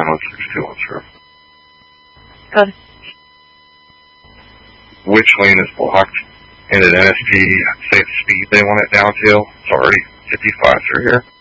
916-213. Good. Which lane is blocked? And at NSP, say the speed they want it down to. It's already 55 through here.